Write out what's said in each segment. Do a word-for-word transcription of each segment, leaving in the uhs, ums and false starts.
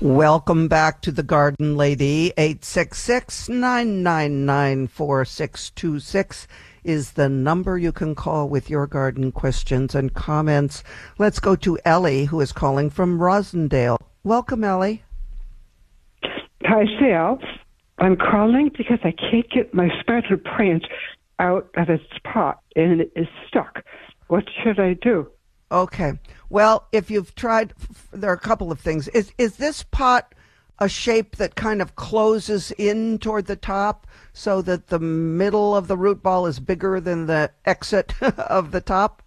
Welcome back to the Garden Lady. eight six six, nine nine nine, four six two six is the number you can call with your garden questions and comments. Let's go to Ellie, who is calling from Rosendale. Welcome, Ellie. Hi, Sal. I'm calling because I can't get my spider plant out of its pot and it is stuck. What should I do? Okay. Well, if you've tried, there are a couple of things. Is is this pot a shape that kind of closes in toward the top so that the middle of the root ball is bigger than the exit of the top?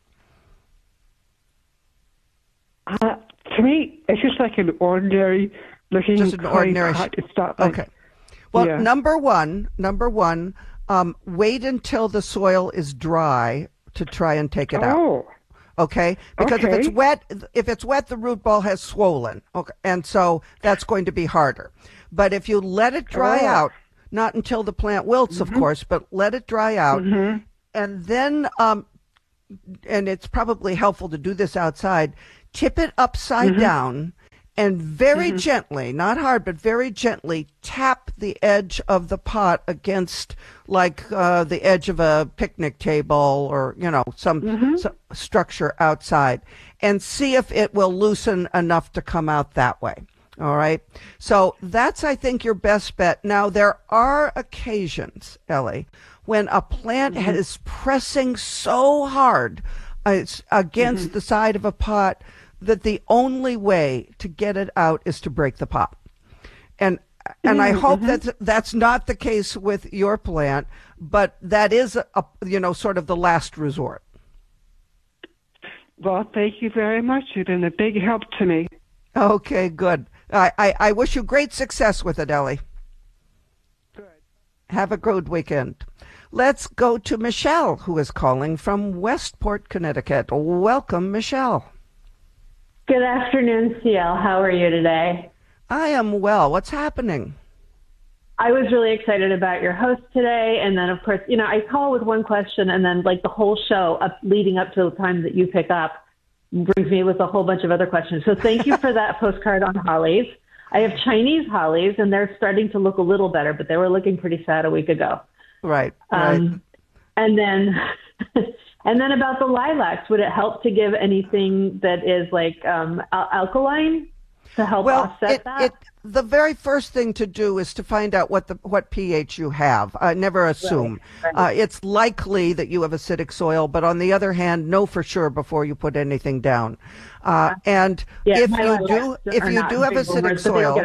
Uh, to me, it's just like an ordinary looking just an ordinary pot. It's not like, okay. Well, yeah. number one, number one, um, wait until the soil is dry to try and take it out. Oh. Okay, because okay. if it's wet, if it's wet, the root ball has swollen. Okay, and so that's going to be harder. But if you let it dry oh. out, not until the plant wilts, mm-hmm. of course, but let it dry out, mm-hmm. and then, um, and it's probably helpful to do this outside. Tip it upside mm-hmm. down, and very mm-hmm. gently, not hard, but very gently, tap the edge of the pot against, like uh, the edge of a picnic table or, you know, some, mm-hmm. some structure outside, and see if it will loosen enough to come out that way. All right. So that's, I think, your best bet. Now, there are occasions, Ellie, when a plant mm-hmm. is pressing so hard uh, it's against mm-hmm. the side of a pot that the only way to get it out is to break the pot. And and I hope mm-hmm. that that's not the case with your plant, but that is, a, a, you know, sort of the last resort. Well, thank you very much. You've been a big help to me. Okay, good. I, I, I wish you great success with it, Ellie. Good. Have a good weekend. Let's go to Michelle, who is calling from Westport, Connecticut. Welcome, Michelle. Good afternoon, C L. How are you today? I am well. What's happening? I was really excited about your host today. And then, of course, you know, I call with one question and then like the whole show up leading up to the time that you pick up brings me with a whole bunch of other questions. So thank you for that postcard on hollies. I have Chinese hollies and they're starting to look a little better, but they were looking pretty sad a week ago. Right. right. Um, and then... And then about the lilacs, would it help to give anything that is like um, al- alkaline to help well, offset it, that? It, the very first thing to do is to find out what the what pH you have. Uh, never assume. Right, right. Uh, it's likely that you have acidic soil, but on the other hand, know for sure before you put anything down. Uh, and yeah, if you do, if you do have acidic soil,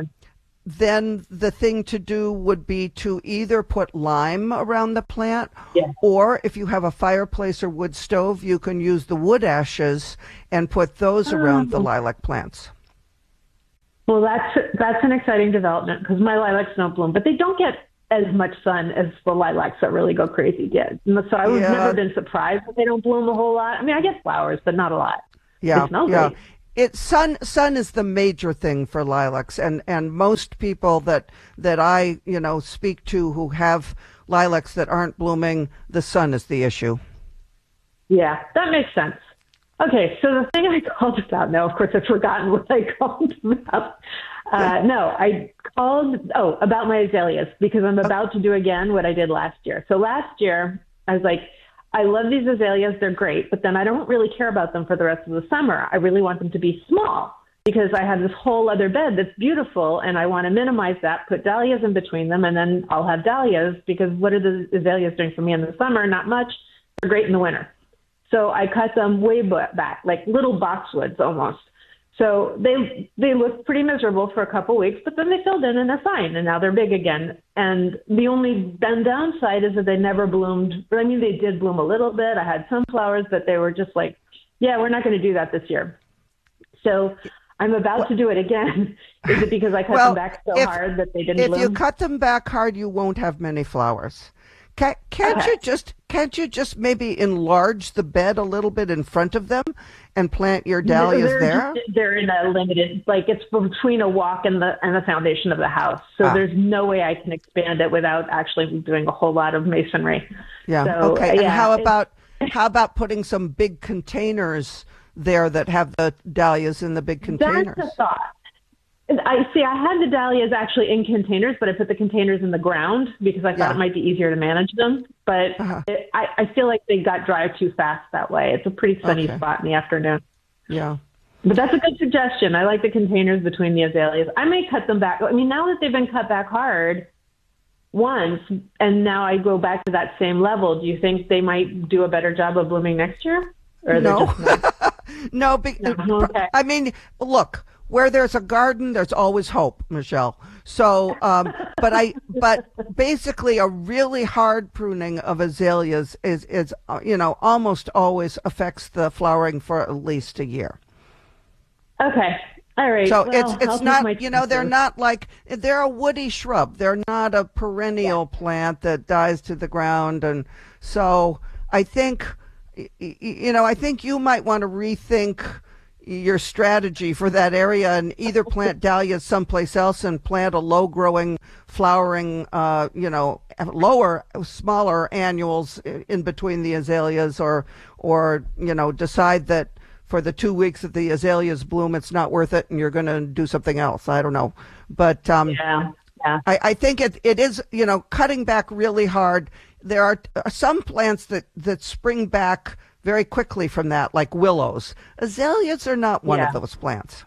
then the thing to do would be to either put lime around the plant, yeah. or if you have a fireplace or wood stove, you can use the wood ashes and put those oh. around the lilac plants. Well, that's that's an exciting development because my lilacs don't bloom, but they don't get as much sun as the lilacs that really go crazy get. So I've yeah. never been surprised that they don't bloom a whole lot. I mean, I get flowers, but not a lot. Yeah, it smells yeah. great. It sun sun is the major thing for lilacs, and, and most people that that I you know speak to who have lilacs that aren't blooming, the sun is the issue. Yeah, that makes sense. Okay, so the thing I called about now, of course, I've forgotten what I called about. Uh, no, I called oh about my azaleas because I'm about to do again what I did last year. So last year I was like, I love these azaleas. They're great, but then I don't really care about them for the rest of the summer. I really want them to be small because I have this whole other bed that's beautiful and I want to minimize that, put dahlias in between them, and then I'll have dahlias because what are the azaleas doing for me in the summer? Not much. They're great in the winter. So I cut them way back, like little boxwoods almost. So they they looked pretty miserable for a couple weeks, but then they filled in and they're fine, and now they're big again. And the only then downside is that they never bloomed. I mean, they did bloom a little bit. I had some flowers, but they were just like, yeah, we're not going to do that this year. So I'm about well, to do it again. Is it because I cut well, them back so if, hard that they didn't if bloom? If you cut them back hard, you won't have many flowers. Can't, can't okay. you just can't you just maybe enlarge the bed a little bit in front of them and plant your dahlias they're, there? They're in a limited, like it's between a walk and the and the foundation of the house. So ah. there's no way I can expand it without actually doing a whole lot of masonry. Yeah. So, okay. And yeah, how about how about putting some big containers there that have the dahlias in the big containers? That's a thought. I see. I had the dahlias actually in containers, but I put the containers in the ground because I thought Yeah. it might be easier to manage them. But Uh-huh. it, I, I feel like they got dry too fast that way. It's a pretty sunny Okay. spot in the afternoon. Yeah. But that's a good suggestion. I like the containers between the azaleas. I may cut them back. I mean, now that they've been cut back hard once, and now I go back to that same level, do you think they might do a better job of blooming next year? Or they're No. just not? No, be, No, okay. I mean, look, where there's a garden, there's always hope, Michelle. So, um, but I, but basically, a really hard pruning of azaleas is, is, uh, you know, almost always affects the flowering for at least a year. Okay. All right. So Well, it's I'll it's take my not, you know, they're chances. not like, they're a woody shrub. They're not a perennial plant that dies to the ground. And so I think, y- y- you know, I think you might want to rethink your strategy for that area and either plant dahlias someplace else and plant a low growing, flowering, uh, you know, lower, smaller annuals in between the azaleas, or, or, you know, decide that for the two weeks that the azaleas bloom, it's not worth it and you're going to do something else. I don't know. But, um, Yeah. Yeah. I, I think it, it is, you know, cutting back really hard. There are uh, some plants that, that spring back very quickly from that, like willows. Azaleas are not one Yeah. of those plants.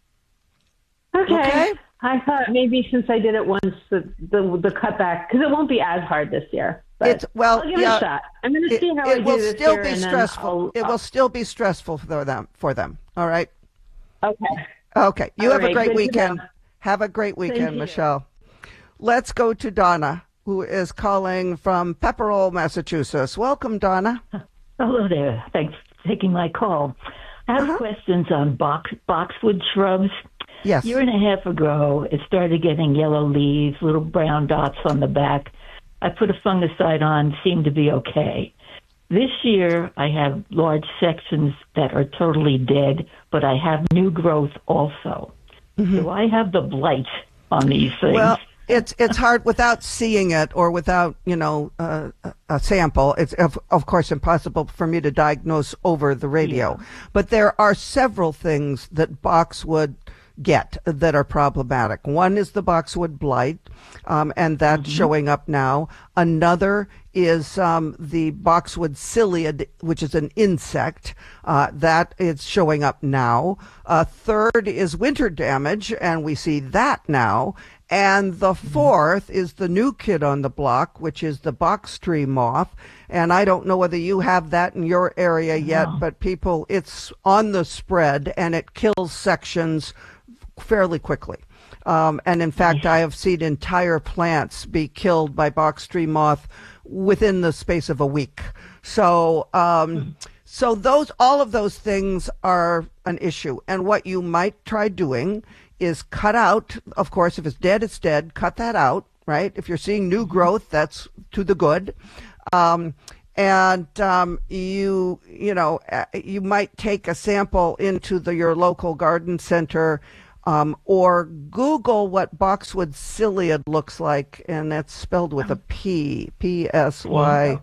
Okay. Okay. I thought maybe since I did it once, the the, the cutback, because it won't be as hard this year. But It's well, I'll give yeah, it a shot. I'm going to It, see how I it do will this still year, be and then stressful. I'll- It will still be stressful for them. For them. All right. Okay. Okay. You All have a right, great good to weekend. know. Have a great weekend, you. Michelle. Let's go to Donna, who is calling from Pepperell, Massachusetts. Welcome, Donna. Hello there. Thanks for taking my call. I have Uh-huh. questions on box boxwood shrubs. Yes. A year and a half ago, it started getting yellow leaves, little brown dots on the back. I put a fungicide on, seemed to be okay. This year, I have large sections that are totally dead, but I have new growth also. Do I have the blight on these things? Well, it's it's hard without seeing it or without, you know, uh, a a sample. It's of, of course impossible for me to diagnose over the radio. But there are several things that boxwood get that are problematic. One is the boxwood blight, um, and that's showing up now. Another is um, the boxwood psyllid, which is an insect. Uh, that is showing up now. A third is winter damage, and we see that now. And the fourth is the new kid on the block, which is the box tree moth. And I don't know whether you have that in your area yet, but people, it's on the spread and it kills sections fairly quickly. Um, and in fact, I have seen entire plants be killed by box tree moth within the space of a week. So, um, so those, all of those things are an issue. And what you might try doing is cut out, of course, if it's dead, it's dead, cut that out, right? If you're seeing new growth, that's to the good. Um, and um, you, you know, uh, you might take a sample into the, your local garden center, um, or Google what boxwood psyllid looks like, and that's spelled with a P, P S Y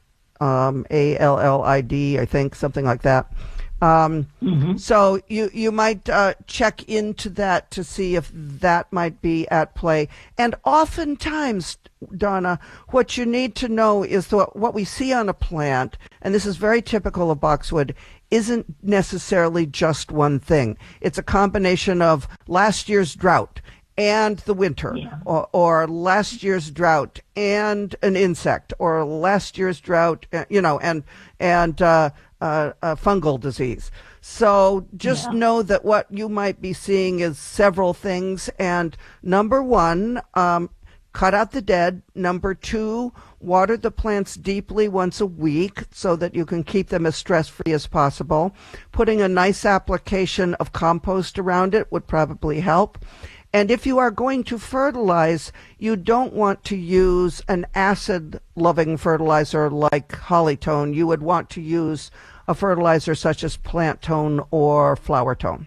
um, A L L I D, I think, something like that. Um, So you you might uh, check into that to see if that might be at play. And oftentimes, Donna, what you need to know is that what we see on a plant, and this is very typical of boxwood, isn't necessarily just one thing. It's a combination of last year's drought and the winter, Yeah. or, or last year's drought and an insect, or last year's drought, uh, you know, and and uh, uh, uh, fungal disease. So just Yeah. know that what you might be seeing is several things. And number one, um, cut out the dead. Number two, water the plants deeply once a week so that you can keep them as stress-free as possible. Putting a nice application of compost around it would probably help. And if you are going to fertilize, you don't want to use an acid-loving fertilizer like Hollytone. You would want to use a fertilizer such as Plant Tone or Flower Tone.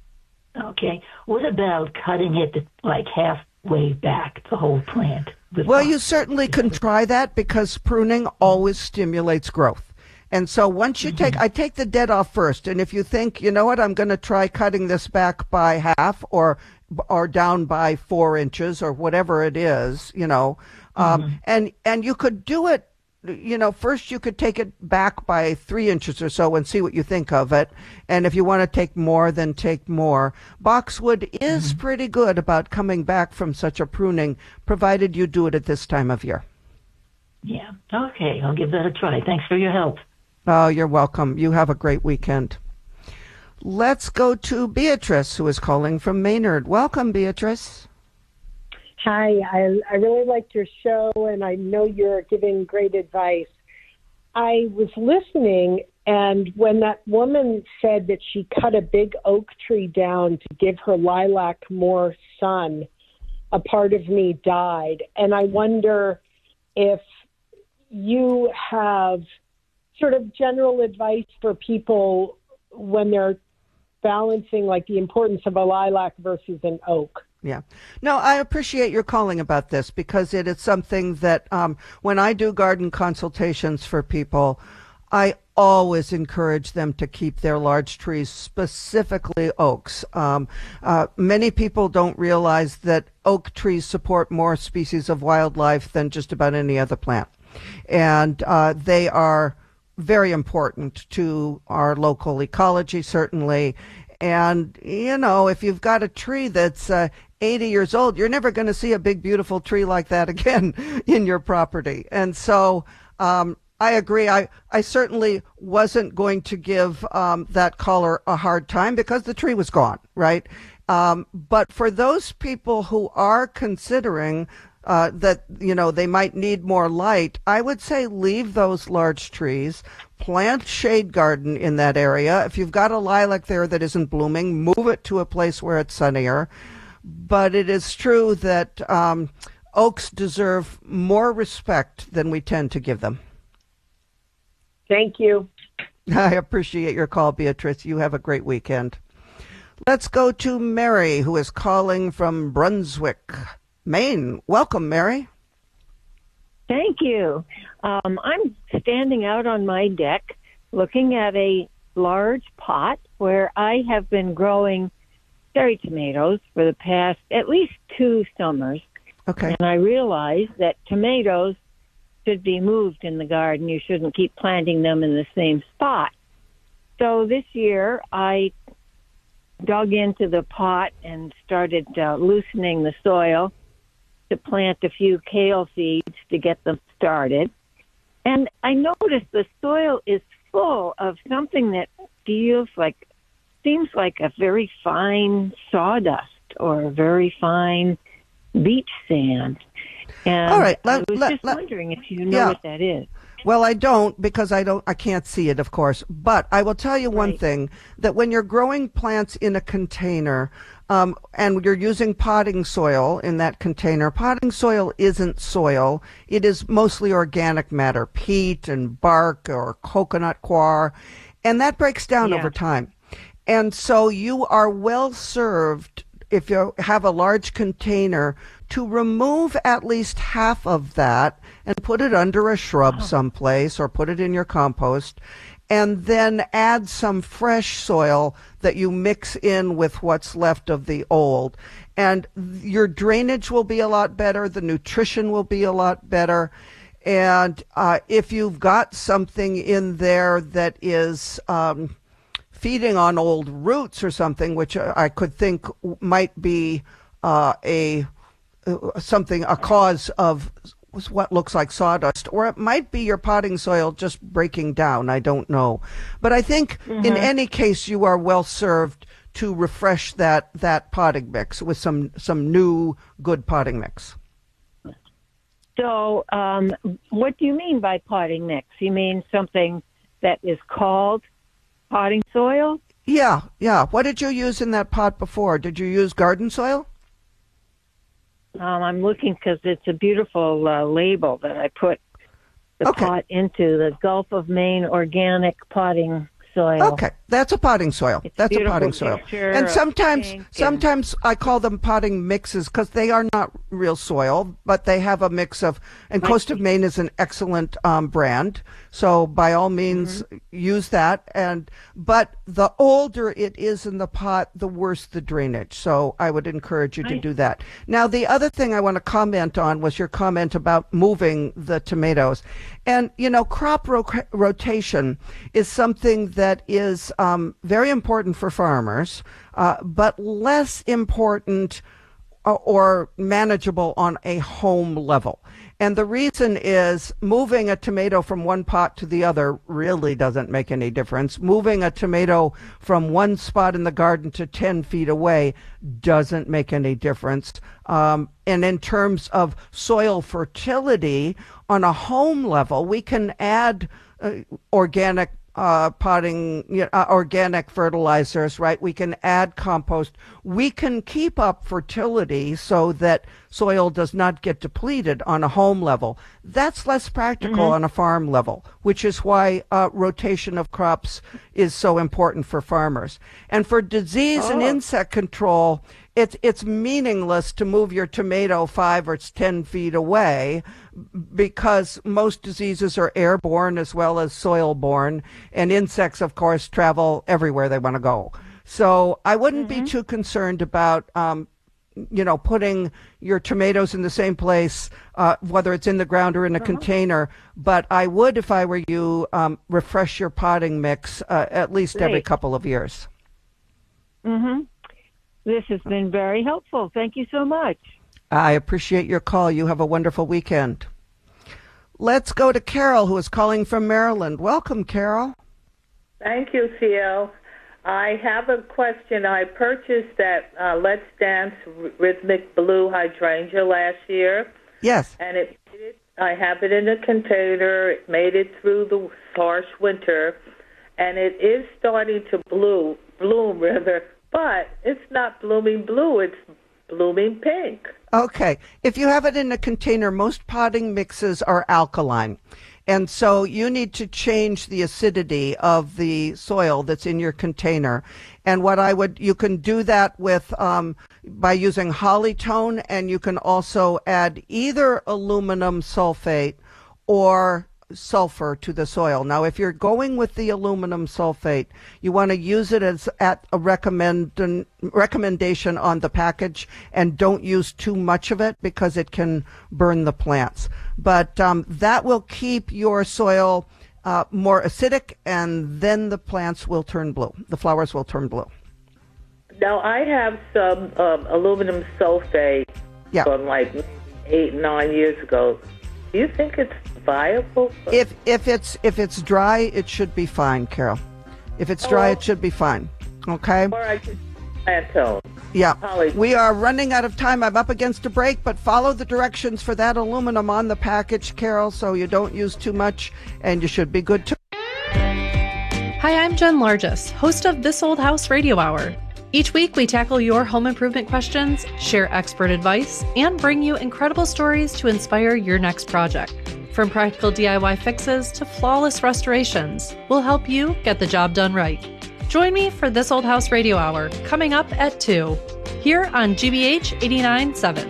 Okay. What about cutting it like halfway back, the whole plant? with Well, box- you certainly can try that because pruning always stimulates growth. And so once you take, I take the dead off first. And if you think, you know what, I'm going to try cutting this back by half or or down by four inches or whatever it is, you know, um, mm-hmm. and and you could do it. You know, first you could take it back by three inches or so and see what you think of it. And if you want to take more, then take more. Boxwood is mm-hmm. pretty good about coming back from such a pruning, provided you do it at this time of year. Yeah. Okay. I'll give that a try. Thanks for your help. Oh, you're welcome. You have a great weekend. Let's go to Beatrice, who is calling from Maynard. Welcome, Beatrice. Hi, I, I really liked your show, and I know you're giving great advice. I was listening, and when that woman said that she cut a big oak tree down to give her lilac more sun, a part of me died. And I wonder if you have sort of general advice for people when they're balancing, like, the importance of a lilac versus an oak. Yeah. No, I appreciate your calling about this because it is something that um, when I do garden consultations for people, I always encourage them to keep their large trees, specifically oaks. Um, uh, many people don't realize that oak trees support more species of wildlife than just about any other plant. And uh, they are very important to our local ecology, certainly. And, you know, if you've got a tree that's uh, eighty years old, you're never going to see a big, beautiful tree like that again in your property. And so um, I agree. I, I certainly wasn't going to give um, that caller a hard time because the tree was gone, right? Um, but for those people who are considering uh, that, you know, they might need more light, I would say leave those large trees. Plant shade garden in that area. If you've got a lilac there that isn't blooming, move it to a place where it's sunnier. But it is true that um, oaks deserve more respect than we tend to give them. Thank you. I appreciate your call, Beatrice. You have a great weekend. Let's go to Mary, who is calling from Brunswick, Maine. Welcome, Mary. Thank you. Um, I'm standing out on my deck looking at a large pot where I have been growing cherry tomatoes for the past at least two summers. Okay. And I realized that tomatoes should be moved in the garden. You shouldn't keep planting them in the same spot. So this year I dug into the pot and started uh, loosening the soil to plant a few kale seeds to get them started. And I noticed the soil is full of something that feels like, seems like a very fine sawdust or a very fine beach sand. And All right, let, let, I was let, just let, wondering if you know yeah. what that is. Well, I don't because I don't I can't see it, of course. But I will tell you one Right. thing, that when you're growing plants in a container, um, and you're using potting soil in that container, potting soil isn't soil. It is mostly organic matter, peat and bark or coconut coir, and that breaks down Yeah. over time. And so you are well served, if you have a large container, to remove at least half of that and put it under a shrub someplace or put it in your compost, and then add some fresh soil that you mix in with what's left of the old. And your drainage will be a lot better. The nutrition will be a lot better. And uh, if you've got something in there that is um, feeding on old roots or something, which I could think might be uh, a something, a cause of what looks like sawdust, or it might be your potting soil just breaking down. I don't know. But I think mm-hmm. in any case, you are well served to refresh that, that potting mix with some, some new good potting mix. So um, what do you mean by potting mix? You mean something that is called potting soil? Yeah, yeah. What did you use in that pot before? Did you use garden soil? Um, I'm looking because it's a beautiful uh, label that I put the Okay. pot into, the Gulf of Maine Organic Potting soil. Okay, that's a potting soil. It's that's a beautiful potting soil. picture And of sometimes, pink and- sometimes I call them potting mixes because they are not real soil, but they have a mix of. And Like- Coast of Maine is an excellent um, brand, so by all means Mm-hmm. use that. And but the older it is in the pot, the worse the drainage. So I would encourage you to I- do that. Now, the other thing I want to comment on was your comment about moving the tomatoes. And, you know, crop ro- rotation is something that is um, very important for farmers, uh, but less important uh, or manageable on a home level. And the reason is moving a tomato from one pot to the other really doesn't make any difference. Moving a tomato from one spot in the garden to ten feet away doesn't make any difference. Um, and in terms of soil fertility, on a home level, we can add uh, organic Uh, potting, you know, uh, organic fertilizers, right? We can add compost. We can keep up fertility so that soil does not get depleted on a home level. That's less practical Mm-hmm. on a farm level, which is why uh, rotation of crops is so important for farmers. And for disease and Oh. insect control, it's it's meaningless to move your tomato five or ten feet away because most diseases are airborne as well as soil-borne, and insects, of course, travel everywhere they want to go. So I wouldn't be too concerned about, um, you know, putting your tomatoes in the same place, uh, whether it's in the ground or in a container. But I would, if I were you, um, refresh your potting mix uh, at least every Great. couple of years. Mm-hmm. This has been very helpful. Thank you so much. I appreciate your call. You have a wonderful weekend. Let's go to Carol, who is calling from Maryland. Welcome, Carol. Thank you, Theo. I have a question. I purchased that uh, Let's Dance Rhythmic Blue Hydrangea last year, Yes. and it, it I have it in a container. It made it through the harsh winter, and it is starting to bloom, bloom rather, but it's not blooming blue. It's blooming pink. Okay. If you have it in a container, most potting mixes are alkaline. And so you need to change the acidity of the soil that's in your container. And what I would, you can do that with, um, by using Hollytone, and you can also add either aluminum sulfate or sulfur to the soil. Now, if you're going with the aluminum sulfate, you want to use it as at a recommend, recommendation on the package, and don't use too much of it because it can burn the plants. But um, that will keep your soil uh, more acidic, and then the plants will turn blue. The flowers will turn blue. Now, I have some um, aluminum sulfate Yeah. from like eight, nine years ago. Do you think it's viable? If if it's if it's dry, it should be fine, Carol. If it's dry, Oh. it should be fine. Okay. Or I could Plantone. Yeah. Holly. We are running out of time. I'm up against a break, but follow the directions for that aluminum on the package, Carol, so you don't use too much, and you should be good to. Hi, I'm Jen Largess, host of This Old House Radio Hour. Each week, we tackle your home improvement questions, share expert advice, and bring you incredible stories to inspire your next project. From practical D I Y fixes to flawless restorations, we'll help you get the job done right. Join me for This Old House Radio Hour, coming up at two, here on G B H eighty-nine point seven.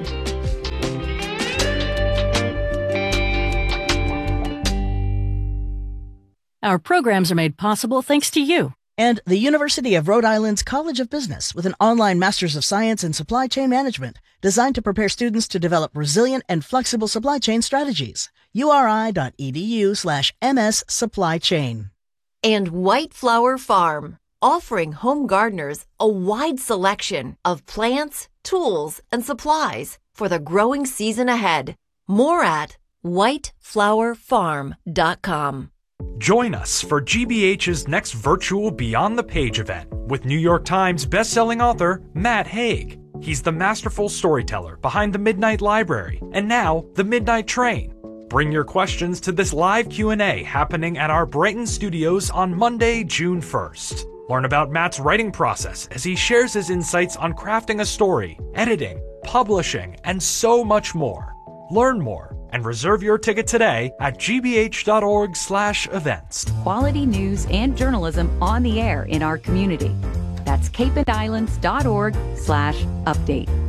Our programs are made possible thanks to you and the University of Rhode Island's College of Business with an online Master's of Science in Supply Chain Management designed to prepare students to develop resilient and flexible supply chain strategies. uri.edu slash ms supply chain. And White Flower Farm, offering home gardeners a wide selection of plants, tools, and supplies for the growing season ahead. More at white flower farm dot com. Join us for G B H's next virtual Beyond the Page event with New York Times bestselling author Matt Haig. He's the masterful storyteller behind The Midnight Library and now The Midnight Train. Bring your questions to this live Q and A happening at our Brighton studios on Monday, June first. Learn about Matt's writing process as he shares his insights on crafting a story, editing, publishing, and so much more. Learn more and reserve your ticket today at gbh.org slash events. Quality news and journalism on the air in our community. That's cape and islands dot org slash update.